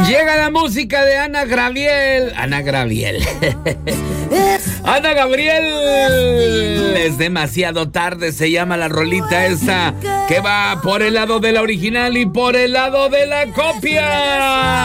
Llega la música de Ana Gabriel. Ana Gabriel. Ana Gabriel. Es demasiado tarde, se llama la rolita esa, que va por el lado de la original y por el lado de la copia.